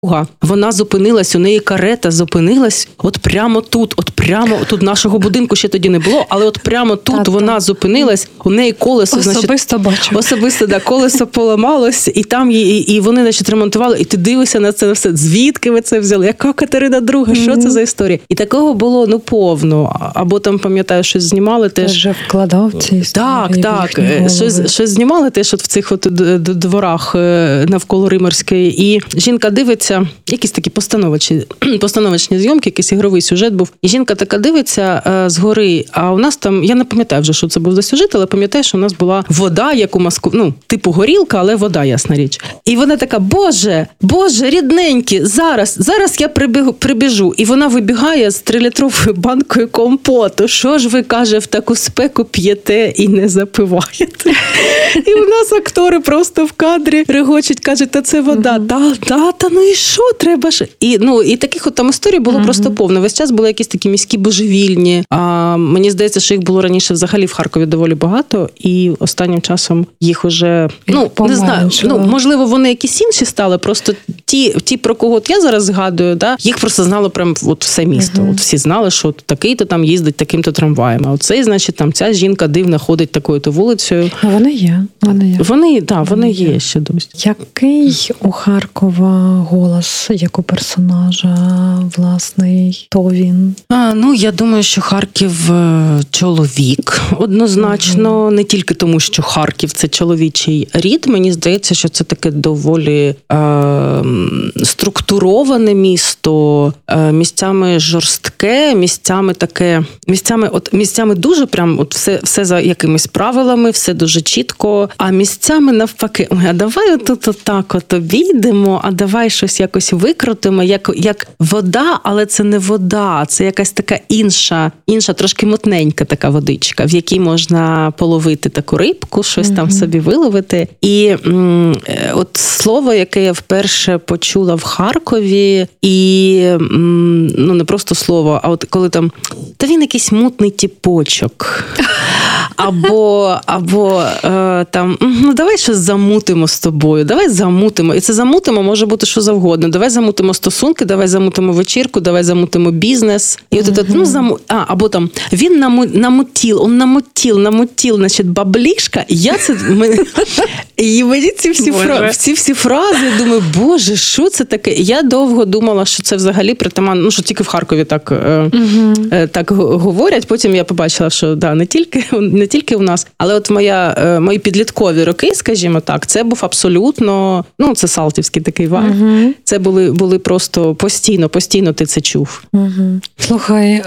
Вона зупинилась, у неї карета зупинилась от прямо тут нашого будинку ще тоді не було, але от прямо тут вона зупинилась, у неї колесо, особисто бачу. Особисто, колесо поламалось, і там і вони, ремонтували, і ти дивишся на це все, звідки ви це взяли, яка Катерина II, що це за історія? І такого було, повно. Або там, пам'ятаю, щось знімали теж. Вже вкладав ці історії. Так, щось знімали теж от в цих от дворах навколо Римарської, і жінка дивиться, якісь такі постановочні зйомки, якийсь ігровий сюжет був. І жінка така дивиться згори, а у нас там, я не пам'ятаю вже, що це був за сюжет, але пам'ятаю, що у нас була вода, як у Москві, типу горілка, але вода, ясна річ. І вона така, Боже, рідненькі, зараз я прибіжу. І вона вибігає з 3-літровою банкою компоту. Що ж ви, каже, в таку спеку п'єте і не запиваєте? І у нас актори просто в кадрі регочуть, кажуть, та це вода. Та, ну і що, треба ж? І таких от там історій було просто повно. Весь час були якісь такі міські божевільні. Мені здається, що їх було раніше взагалі в Харкові доволі багато, і останнім часом їх уже, не знаю, можливо, вони якісь інші стали, просто ті, про кого от я зараз згадую, їх просто знало прям от все місто. От всі знали, що такий-то там їздить таким-то трамваєм, а оцей, значить, там ця жінка дивна ходить такою-то вулицею. Вони є. Вони є ще досі. Який у Харкова голос, як у персонажа, власний, то він? Я думаю, що Харків чоловік, однозначно, не тільки тому, що Харків – це чоловічий рід. Мені здається, що це таке доволі структуроване місто, місцями жорстке, місцями дуже прям от все за якимись правилами, все дуже чітко, а місцями навпаки, а давай отак обійдемо, а давай щось якось викрутимо, як вода, але це не вода, це якась така інша, трошки мутненька така водичка, в якій можна половити таку рибку, щось там собі виловити. І от слово, яке я вперше почула в Харкові, і не просто слово, а от коли там, та він якийсь мутний тіпочок. Або там, давай щось замутимо з тобою, давай замутимо. І це замутимо може бути що завгодно. Давай замутимо стосунки, давай замутимо вечірку, давай замутимо бізнес. І або там, він намутіл, значить, баблішка. І мені ці всі фрази, думаю, Боже, що це таке? Я довго думала, що це взагалі притаманно, що тільки в Харкові так говорять. Потім я побачила, що не тільки у нас, але от мої підліткові роки, скажімо так, це був абсолютно, це салтівський такий вайб. Це були просто постійно ти це чув. Слухай,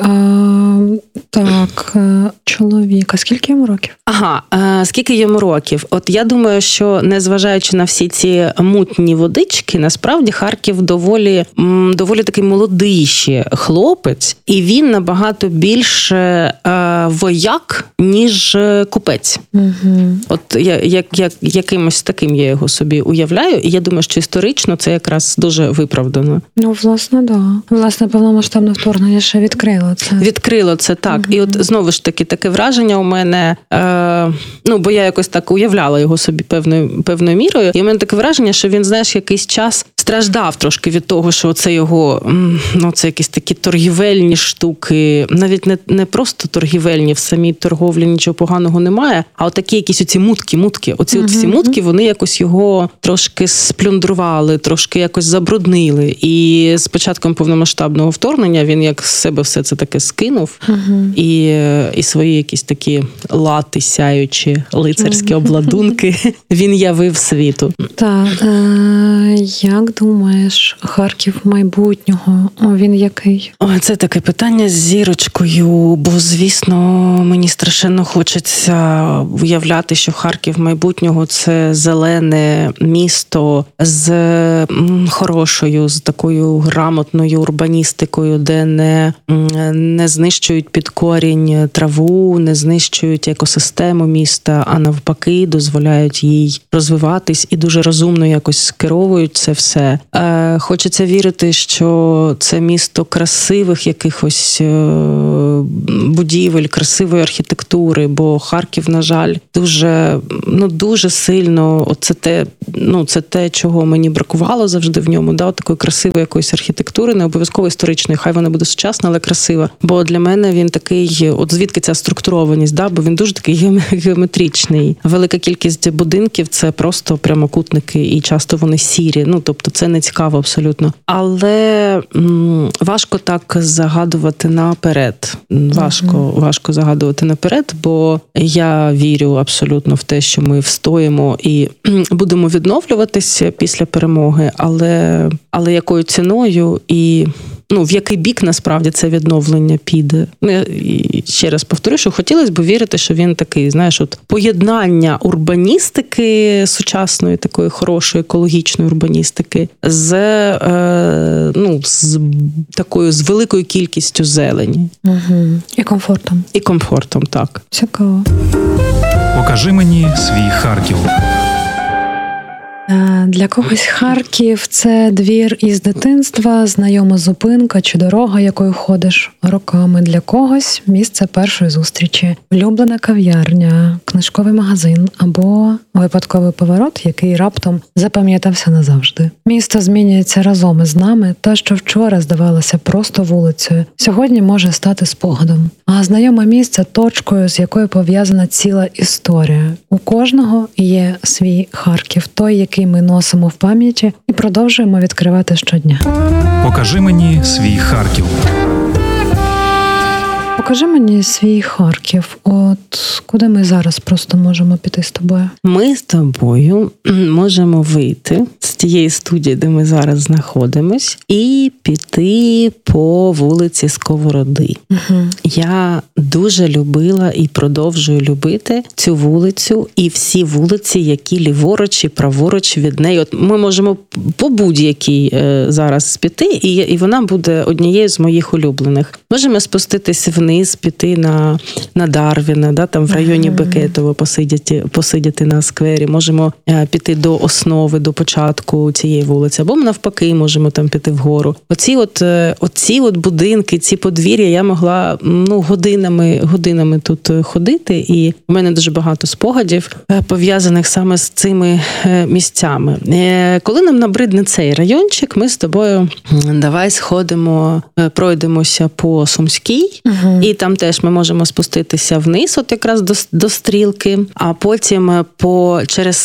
чоловіка, скільки йому років? Скільки йому років? От я думаю, що незважаючи на всі ці мутні водички, насправді Харків доволі такий молодий ще хлопець, і він набагато більше вояк, ніж купець. От якимось таким я його собі уявляю, і я думаю, що історично це якраз дуже виправдано. Власне, да. Власне, повномасштабне вторгнення ще відкрило це. Відкрило це, так. І от знову ж таки таке враження у мене, бо я якось так уявляла його собі певною мірою, і у мене таке враження, що він, знаєш, якийсь час страждав трошки від того, що це його, це якісь такі торгівельні штуки, навіть не просто торгівельні, в самій торговлі нічого поганого немає, а отакі якісь оці мутки. Оці от всі мутки, вони якось його трошки сплюндрували, трошки якось забруднили. І з початком повномасштабного вторгнення він як з себе все це таке скинув, і свої якісь такі лати сяючі, лицарські обладунки він явив світу. Так. Як думаєш, Харків майбутнього, він який? Це таке питання з зірочкою, бо, звісно, мені страшенно хочеться уявляти, що Харків майбутнього – це зелене місто з хорошою, з такою грамотною урбаністикою, де не знищують під корінь траву, не знищують екосистему міста, а навпаки дозволяють їй розвиватись і дуже розумно якось скеровують це все. це. Хочеться вірити, що це місто красивих якихось будівель, красивої архітектури, бо Харків, на жаль, дуже сильно, це те, чого мені бракувало завжди в ньому, такої красивої якоїсь архітектури, не обов'язково історичної, хай вона буде сучасна, але красива. Бо для мене він такий, звідки ця структурованість, бо він дуже такий геометричний. Велика кількість будинків – це просто прямокутники, і часто вони сірі, тобто це не цікаво абсолютно. Але важко так загадувати наперед. Важко загадувати наперед, бо я вірю абсолютно в те, що ми встоїмо і будемо відновлюватися після перемоги, але якою ціною і в який бік насправді це відновлення піде. І ще раз повторю, що хотілося б вірити, що він такий, поєднання урбаністики сучасної, такої хорошої екологічної урбаністики з великою кількістю зелені. Угу. І комфортом. І комфортом, так. Цікаво. Покажи мені свій Харків. Для когось Харків – це двір із дитинства, знайома зупинка чи дорога, якою ходиш роками. Для когось – місце першої зустрічі, улюблена кав'ярня, книжковий магазин або випадковий поворот, який раптом запам'ятався назавжди. Місто змінюється разом із нами. Те, що вчора здавалося просто вулицею, сьогодні може стати спогадом. А знайоме місце – точкою, з якою пов'язана ціла історія. У кожного є свій Харків, той, який ми носимо в пам'яті і продовжуємо відкривати щодня. Покажи мені свій Харків. Покажи мені свій Харків. От куди ми зараз просто можемо піти з тобою? Ми з тобою можемо вийти з тієї студії, де ми зараз знаходимось, і піти по вулиці Сковороди. Угу. Я дуже любила і продовжую любити цю вулицю і всі вулиці, які ліворуч і праворуч від неї. От ми можемо по будь-якій зараз піти, і вона буде однією з моїх улюблених. Можемо спуститися вниз, піти на Дарвіна, там в районі Бекетова посидіти на сквері. Можемо піти до основи, до початку цієї вулиці. Або навпаки, можемо там піти вгору. Оці будинки, ці подвір'я я могла годинами тут ходити. І у мене дуже багато спогадів, пов'язаних саме з цими місцями. Коли нам набридне цей райончик, ми з тобою давай сходимо, пройдемося по Сумській. Угу. І там теж ми можемо спуститися вниз, от якраз до стрілки, а потім через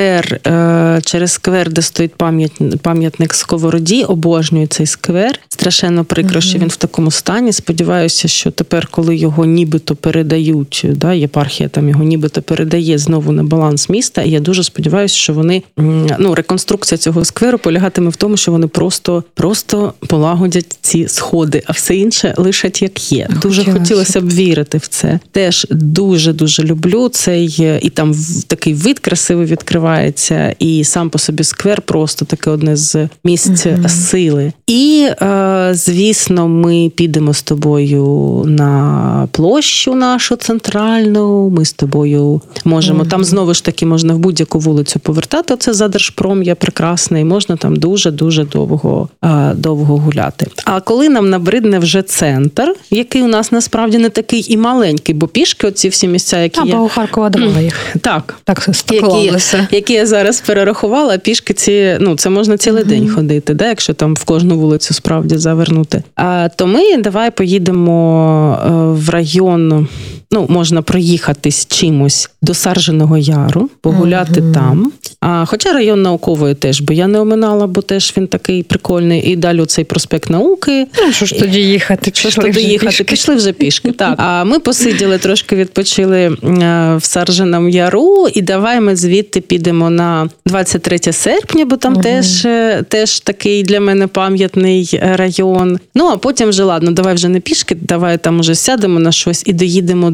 сквер, де стоїть пам'ятник Сковороді, обожнюю цей сквер. Страшенно прикро, що він в такому стані. Сподіваюся, що тепер, коли його нібито передають, єпархія там його нібито передає знову на баланс міста, і я дуже сподіваюся, що вони, реконструкція цього скверу полягатиме в тому, що вони просто полагодять ці сходи, а все інше лишать як є. Дуже хотілося б вірити в це. Теж дуже-дуже люблю цей, і там такий вид красивий відкривається, і сам по собі сквер просто таке одне з місць сили. І, звісно, ми підемо з тобою на площу нашу центральну, ми з тобою можемо, там знову ж таки можна в будь-яку вулицю повертати, оце за Держпром'я прекрасний, можна там дуже-дуже довго гуляти. А коли нам набридне вже центр, який у нас насправді не такий і маленький, бо пішки оці всі місця, які є... Бо у Харкова давали їх. Так склалося. Які я зараз перерахувала, пішки ці, це можна цілий день ходити, якщо там в кожну вулицю справді завернути. То ми давай поїдемо в район, можна проїхатись чимось до Сарженого Яру, погуляти там. Хоча район Наукової теж, бо я не оминала, бо теж він такий прикольний. І далі цей проспект Науки. Що ж тоді їхати? Пішли вже пішки, так. А ми посиділи, трошки відпочили в Сарженому Яру, і давай ми звідти підемо на 23 серпня, бо там теж такий для мене пам'ятний район. А потім вже, ладно, давай вже не пішки, давай там уже сядемо на щось і доїдемо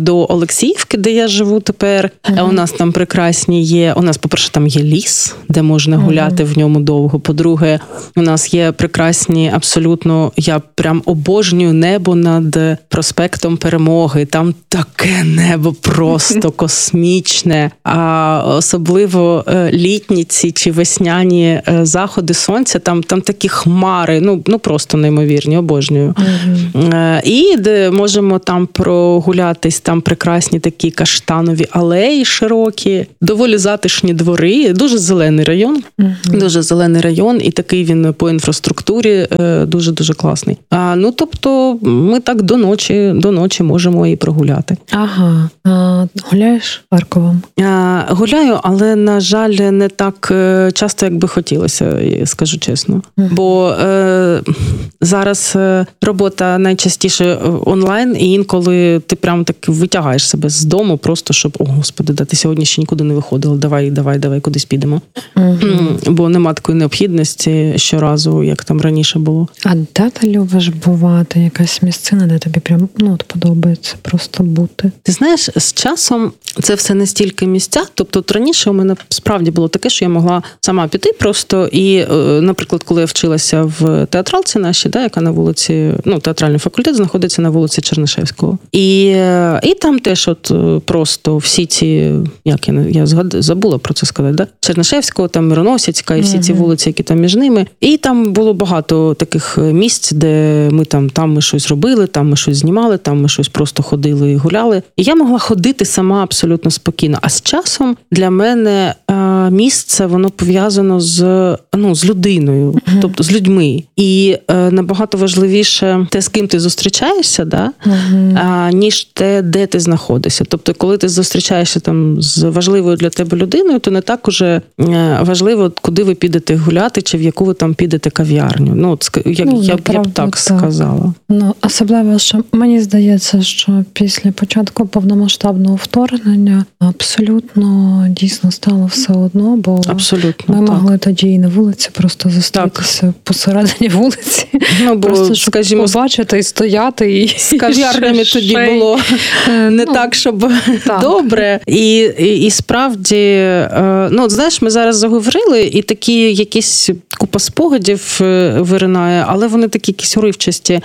до Олексіївки, де я живу тепер. У нас там прекрасні є, у нас, по-перше, там є ліс, де можна гуляти в ньому довго. По-друге, у нас є прекрасні, абсолютно, я прям обожнюю небо над проспектом Перемоги. Там таке небо просто космічне. А особливо літні ці чи весняні заходи сонця, там такі хмари, ну просто неймовірні, обожнюю. І де можемо там прогулятись, там прекрасні такі каштанові алеї широкі, доволі затишні двори, дуже зелений район, дуже зелений район, і такий він по інфраструктурі дуже-дуже класний. Тобто ми так до ночі можемо і прогуляти. Ага. Гуляєш Харковом? Гуляю, але, на жаль, не так часто, як би хотілося, скажу чесно. Бо зараз робота найчастіше онлайн, і інколи ти прям так витягаєш себе з дому просто, щоб, о, Господи, ти сьогодні ще нікуди не виходила, давай, кудись підемо. Бо нема такої необхідності щоразу, як там раніше було. А де ти любиш бувати? Якась місцина, де тобі прям подобається просто бути? Ти знаєш, з часом це все не стільки місця. Тобто раніше у мене справді було таке, що я могла сама піти просто. І, наприклад, коли я вчилася в театралці нашій, яка на вулиці, театральний факультет знаходиться на вулиці Чернишевського. І там теж просто всі ці, я забула про це сказати, Чернишевського, там Мироносицька і всі ці вулиці, які там між ними. І там було багато таких місць, де ми там ми щось робили, там ми щось знімали, там ми щось просто ходили і гуляли. І я могла ходити сама абсолютно спокійно. А з часом для мене місце, воно пов'язано з людиною, тобто з людьми. І набагато важливіше те, з ким ти зустрічаєшся, ніж те, де ти знаходишся. Тобто, коли ти зустрічаєшся там з важливою для тебе людиною, то не так уже важливо, куди ви підете гуляти, чи в яку ви там підете кав'ярню. Я б так сказала. Особливо, що мені здається, що після початку повномасштабного вторгнення абсолютно дійсно стало все одно, бо ми могли тоді і на вулиці просто зустрітися посередині вулиці. Просто, щоб побачити і стояти. І з кав'ярнями тоді було не так, щоб добре. І справді, знаєш, ми зараз заговорили, і такі якісь купа спогадів виринає, але вони такі якісь уривчасті.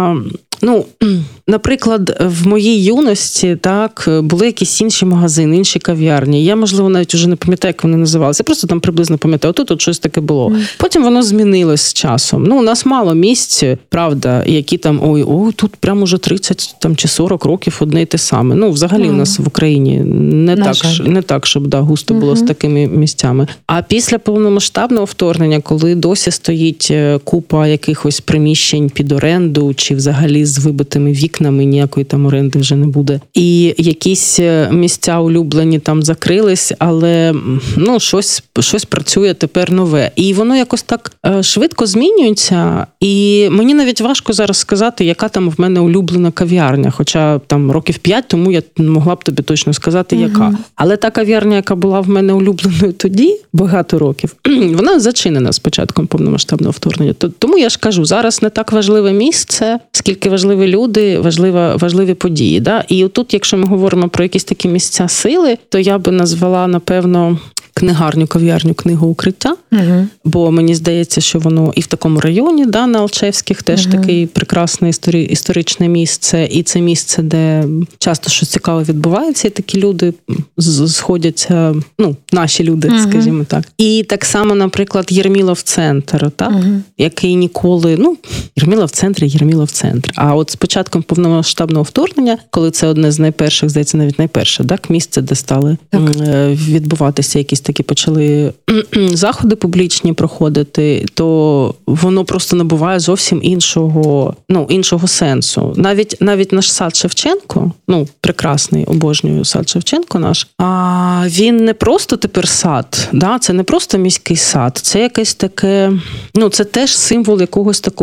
Наприклад, в моїй юності були якісь інші магазини, інші кав'ярні. Я, можливо, навіть уже не пам'ятаю, як вони називалися. Я просто там приблизно пам'ятаю, тут щось таке було. Потім воно змінилось з часом. У нас мало місць, правда, які там, тут прямо уже 30 чи 40 років одне й те саме. Взагалі у нас в Україні не так, щоб густо було з такими місцями. А після повномасштабного вторгнення, коли досі стоїть купа якихось приміщень під оренду, чи взагалі з вибитими вікнами, ніякої там оренди вже не буде. І якісь місця улюблені там закрились, але щось працює тепер нове. І воно якось так швидко змінюється. І мені навіть важко зараз сказати, яка там в мене улюблена кав'ярня. Хоча там років 5 тому я могла б тобі точно сказати, яка. Але та кав'ярня, яка була в мене улюбленою тоді, багато років, вона зачинена з початком повномасштабного вторгнення. Тому я ж кажу, зараз не так важливе місце, скільки важливі люди, важливі події. І отут, якщо ми говоримо про якісь такі місця сили, то я би назвала, напевно, книгарню, кав'ярню, книгу «Укриття». Бо мені здається, що воно і в такому районі, на Алчевських, теж такий прекрасне історичне місце. І це місце, де часто щось цікаве відбувається, і такі люди сходяться, наші люди, скажімо так. І так само, наприклад, Єрмілов-центр, який ніколи, Єрмілов центр. А от з початком повномасштабного вторгнення, коли це одне з найперших, здається, навіть найперше, місце, де стали відбуватися якісь такі почали заходи публічні проходити, то воно просто набуває зовсім іншого сенсу. Навіть наш сад Шевченко, прекрасний, обожнюю сад Шевченко наш, а він не просто тепер сад, це не просто міський сад, це якесь таке, це теж символ якогось такого, знаєш,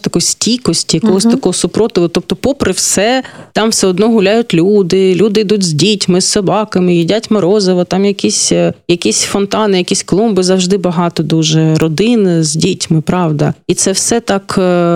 такої стійкості, якогось такого супротиву. Тобто, попри все, там все одно гуляють люди йдуть з дітьми, з собаками, їдять морозиво, там якісь фонтани, якісь клумби, завжди багато дуже родин з дітьми, правда. І це все так,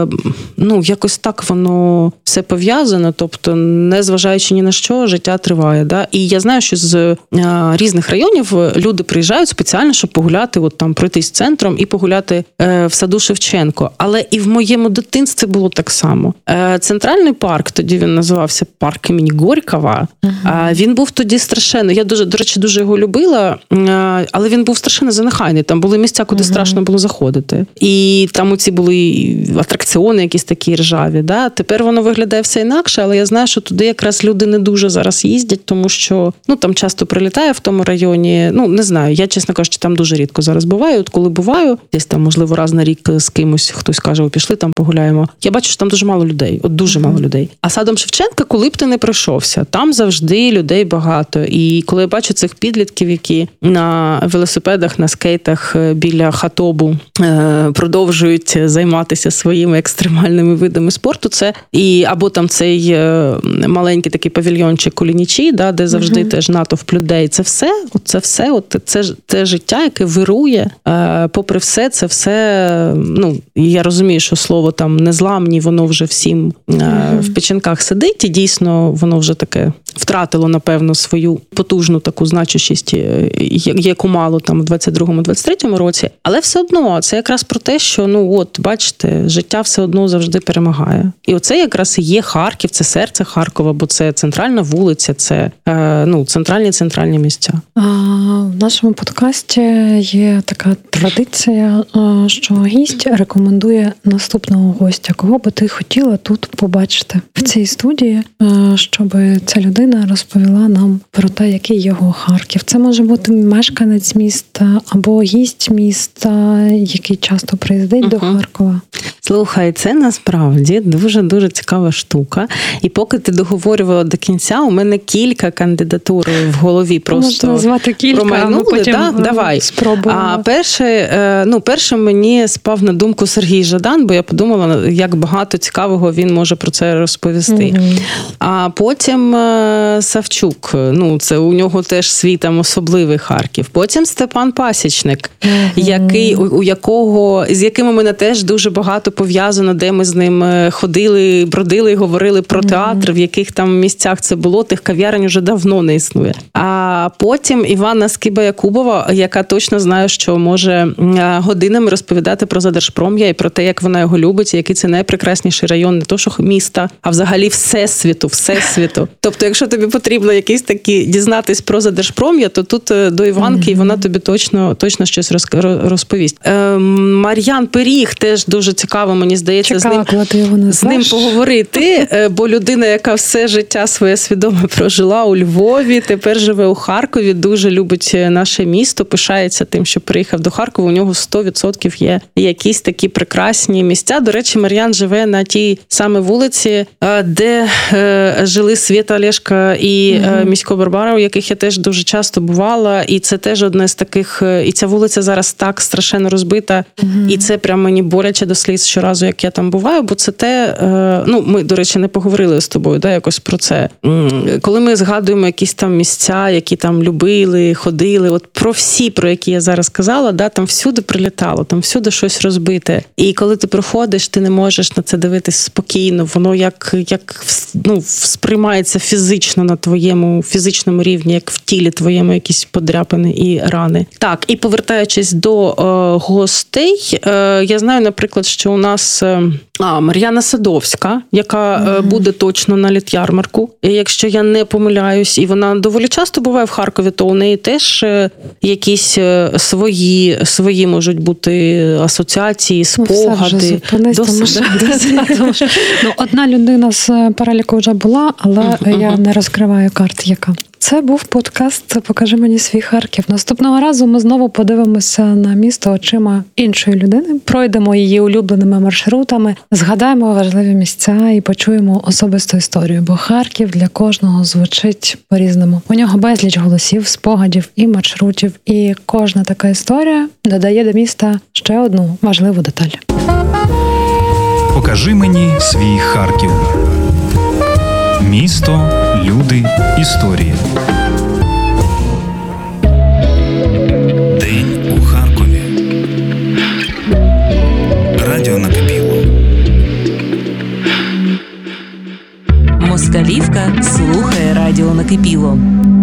якось так воно все пов'язано, тобто, незважаючи ні на що, життя триває. Да? І я знаю, що з різних районів люди приїжджають спеціально, щоб погуляти, от там пройтись центром і погуляти в саду Шевченко. Але і в моєму дитинстві було так само. Центральний парк, тоді він називався парк імені Горького, він був тоді страшенно. Я до речі, дуже його любила, але він був страшенно занехайний. Там були місця, куди страшно було заходити. І там оці були атракціони якісь такі ржаві. Да? Тепер воно виглядає все інакше, але я знаю, що туди якраз люди не дуже зараз їздять, тому що там часто прилітає в тому районі. Не знаю, я, чесно кажучи, там дуже рідко зараз буваю. От коли буваю, десь там, можливо, раз на рік з кимось, хтось каже, пішли там погуляємо. Я бачу, що там дуже мало людей. От дуже мало людей. А садом Шевченка, коли б ти не пройшовся, там завжди людей багато. І коли я бачу цих підлітків, які на велосипедах, на скейтах біля хатобу продовжують займатися своїми екстремальними видами спорту, це або там цей маленький такий павільйончик Кулінічі, да, де завжди теж натовп людей. Це все, це життя, яке вирує. Попри все, це все, я розумію, що слово там незламні, воно вже всім в печінках сидить, і дійсно воно вже таке втратило, напевно, свою потужну таку значущість, яку мало там у 22-23 році. Але все одно, це якраз про те, що, бачите, життя все одно завжди перемагає. І оце якраз і є Харків, це серце Харкова, бо це центральна вулиця, це, центральні місця. В нашому подкасті є така традиція, що гість рекомендує наступного гостя, кого би ти хотіла тут побачити в цій студії, щоб ця людина розповіла нам про те, який його Харків. Це може бути мешканець міста або гість міста, який часто приїздить до Харкова. Слухай, це насправді дуже-дуже цікава штука. І поки ти договорювала до кінця, у мене кілька кандидатур в голові просто можна назвати кілька, промайнули. Потім давай. Спробуємо. Першим мені спав на думку Сергій Жадан, бо я подумала, як багато цікавого він може про це розповісти. А потім Савчук. Це у нього теж свій там особливий Харків. Потім Степан Пасічник, з яким у мене теж дуже багато пов'язано, де ми з ним ходили, бродили і говорили про театр, в яких там місцях це було, тих кав'ярень уже давно не існує. А потім Іванна Скиба-Якубова, яка точно знає, що може годинами розповідати про Задержпром'я і про те, як вона його любить, і який це найпрекрасніший район, не то що міста, а взагалі всесвіту. Тобто, якщо тобі потрібно якісь такі дізнатись про Задержпром'я, то тут до Іванки, і вона тобі точно щось розповість. Мар'ян Пиріг теж дуже цікаво, мені здається, з ним поговорити, бо людина, яка все життя своє свідоме прожила у Львові, тепер живе у Харкові, дуже любить наше місто, пишається тим, що приїхав до Харкова, у нього 100% є якісь такі прекрасні місця. До речі, Мар'ян живе на тій самій вулиці, де жили Свєта Олешка і Місько Барбара, у яких я теж дуже часто бувала, і це теж одне з таких, і ця вулиця зараз так страшенно розбита, і це прям мені боляче до сліз щоразу, як я там буваю, бо це те, ми, до речі, не поговорили з тобою, якось про це. Коли ми згадуємо якісь там місця, які там любили, ходили, от про всі, про які я зараз казала, там всюди прилітало, там всюди щось розбите. І коли ти проходиш, ти не можеш на це дивитись спокійно, воно як сприймається фізично на твоєму фізичному рівні, як в тілі твоєму якісь подряпини і рани. Так, і повертаючись до гостей, я знаю, наприклад, що у нас Мар'яна Садовська, яка буде точно на літярмарку, якщо я не помиляюсь, і вона доволі часто буває в Харкові, то у неї теж якісь свої можуть бути асоціації, спогади. Одна людина з переліку вже була, але я не розкриваю карт, яка. Це був подкаст «Покажи мені свій Харків». Наступного разу ми знову подивимося на місто очима іншої людини, пройдемо її улюбленими маршрутами, згадаємо важливі місця і почуємо особисту історію, бо Харків для кожного звучить по-різному. У нього безліч голосів, спогадів і маршрутів, і кожна така історія додає до міста ще одну важливу деталь. Покажи мені свій Харків. Місто, люди, історія. День у Харкові. Радіо накипіло. Москалівка слухає радіо накипіло.